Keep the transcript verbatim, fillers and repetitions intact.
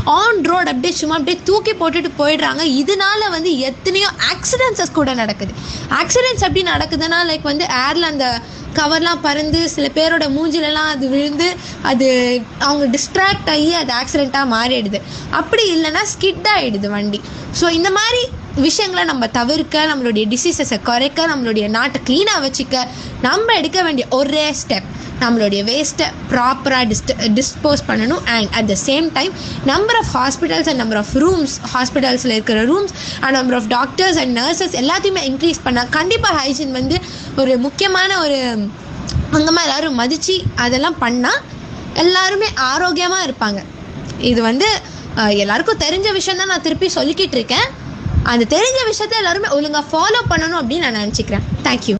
On road அப்படியே சும்மா அப்படியே தூக்கி போட்டுட்டு போயிடுறாங்க. இதனால வந்து எத்தனையோ ஆக்சிடென்ட்ஸஸ் கூட நடக்குது. ஆக்சிடென்ட்ஸ் அப்படி நடக்குதுன்னா லைக் வந்து ஏரில் அந்த கவர்லாம் பறந்து சில பேரோட மூஞ்சிலலாம் அது விழுந்து அது அவங்க டிஸ்ட்ராக்ட் ஆகி அது ஆக்சிடெண்ட்டாக மாறிடுது. அப்படி இல்லைன்னா ஸ்கிட் ஆகிடுது வண்டி. ஸோ இந்த மாதிரி விஷயங்களை நம்ம தவிர்க்க, நம்மளுடைய டிசீசஸை குறைக்க, நம்மளுடைய நாட்டை க்ளீனாக வச்சுக்க நம்ம எடுக்க வேண்டிய ஒரே ஸ்டெப் நம்மளுடைய வேஸ்ட்டை ப்ராப்பராக டிஸ்ட் டிஸ்போஸ் பண்ணணும். And at the same time number of hospitals and number of rooms, ஹாஸ்பிட்டல்ஸில் இருக்கிற rooms and number of doctors and nurses எல்லாத்தையுமே இன்க்ரீஸ் பண்ணால் கண்டிப்பாக ஹைஜீன் வந்து ஒரு முக்கியமான ஒரு அங்கமாக எல்லோரும் மதித்து அதெல்லாம் பண்ணால் எல்லாருமே ஆரோக்கியமாக இருப்பாங்க. இது வந்து எல்லாருக்கும் தெரிஞ்ச விஷயம் தான் நான் திருப்பி சொல்லிக்கிட்டு இருக்கேன். அந்த தெரிஞ்ச விஷயத்த எல்லாருமே ஒழுங்காக ஃபாலோ பண்ணணும் அப்படின்னு நான் நினச்சிக்கிறேன். தேங்க்யூ.